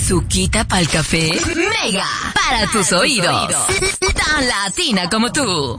Azuquita pa'l café. Mega para tus oídos. Tan latina como tú.